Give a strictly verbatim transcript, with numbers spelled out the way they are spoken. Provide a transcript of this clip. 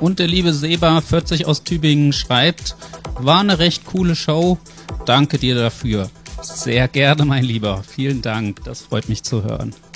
Und der liebe Seba vierzig aus Tübingen schreibt, war eine recht coole Show. Danke dir dafür. Sehr gerne, mein Lieber. Vielen Dank. Das freut mich zu hören.